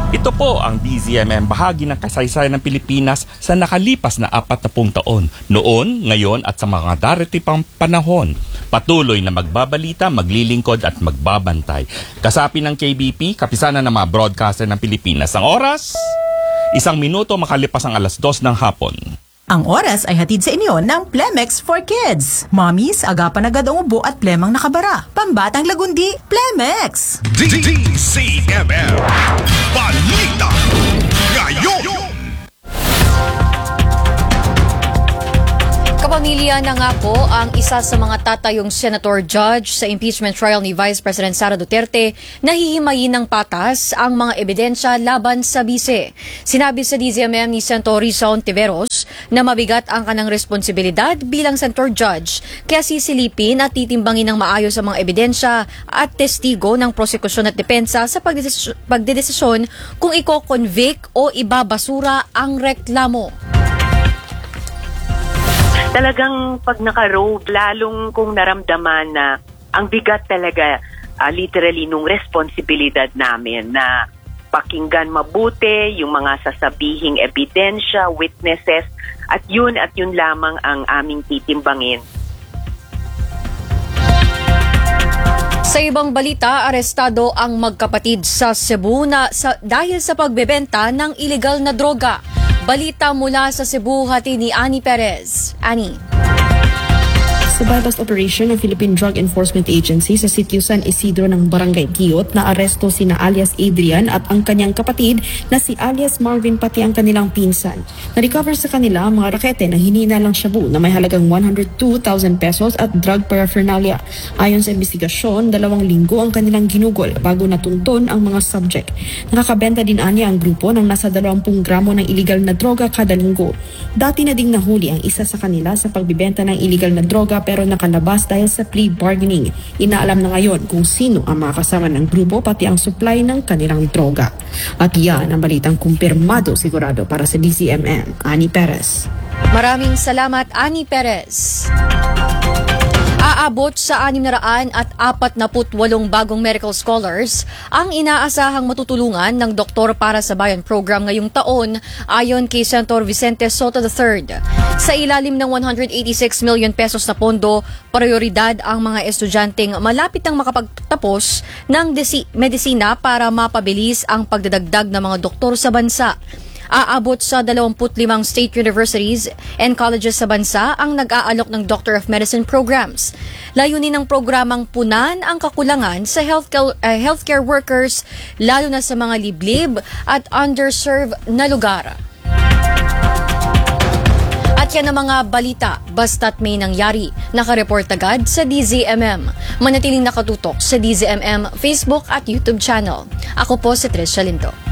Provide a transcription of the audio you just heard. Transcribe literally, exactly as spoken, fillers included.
Ito po ang D Z M M, bahagi ng kasaysayan ng Pilipinas sa nakalipas na apat na pung taon. Noon, ngayon at sa mga darating pang panahon. Patuloy na magbabalita, maglilingkod at magbabantay. Kasapi ng K B P, kapisanan ng mga broadcaster ng Pilipinas. Ang oras, isang minuto makalipas ang alas dos ng hapon. Ang oras ay hatid sa inyo ng Plemex for Kids. Mommies, agapan agad ang ubo at plemang nakabara. Pambatang lagundi, Plemex! D C M M Balita Ngayon. Kapamilya na nga po ang isa sa mga tatayong senator judge sa impeachment trial ni Vice President Sara Duterte na hihimayin ng patas ang mga ebidensya laban sa bise. Sinabi sa D Z M M ni Senator Risa Ontiveros na mabigat ang kanang responsibilidad bilang senator judge kaya sisilipin at titimbangin ng maayos ang mga ebidensya at testigo ng prosekusyon at depensa sa pagdedes- pagdedesisyon kung iko-convict o ibabasura ang reklamo. Talagang pag naka-robe, lalong kung naramdaman na ang bigat talaga, uh, literally, nung responsibilidad namin na pakinggan mabuti yung mga sasabihing ebidensya, witnesses, at yun at yun lamang ang aming titimbangin. Sa ibang balita, arestado ang magkapatid sa Cebu na sa, dahil sa pagbebenta ng ilegal na droga. Balita mula sa Cebu, hati ni Annie Perez. Annie. Sa bypass operation ng Philippine Drug Enforcement Agency sa sitio San Isidro ng Barangay Kiot na aresto sina alias Adrian at ang kanyang kapatid na si alias Marvin pati ang kanilang pinsan. Na-recover sa kanila ang mga rakete na hinina lang shabu na may halagang one hundred two thousand pesos at drug paraphernalia. Ayon sa investigasyon, dalawang linggo ang kanilang ginugol bago natunton ang mga subject. Nakakabenta din anya ang grupo ng nasa dalawampu gramo ng illegal na droga kada linggo. Dati na ding nahuli ang isa sa kanila sa pagbibenta ng illegal na droga pero nakalabas dahil sa plea bargaining. Inaalam na ngayon kung sino ang mga kasama ng grupo pati ang supply ng kanilang droga. At yan ang balitang kumpirmado sigurado para sa D C M M. Annie Perez. Maraming salamat, Annie Perez. Aabot sa anim na raan at apat na putwalong bagong medical scholars ang inaasahang matutulungan ng Doktor para sa Bayan program ngayong taon ayon kay Senator Vicente Soto the third. Sa ilalim ng one hundred eighty-six million pesos na pondo, prioridad ang mga estudyanteng malapit ang makapagtapos ng desi- medisina para mapabilis ang pagdadagdag ng mga doktor sa bansa. Aabot sa dalawampu't limang state universities and colleges sa bansa ang nag-aalok ng Doctor of Medicine programs. Layunin ng programang punan ang kakulangan sa healthcare, uh, healthcare workers lalo na sa mga liblib at underserved na lugar. At yan ang mga balita, basta't may nangyari. Nakareport agad sa D Z M M. Manatiling nakatutok sa D Z M M Facebook at YouTube channel. Ako po si Tricia Linto.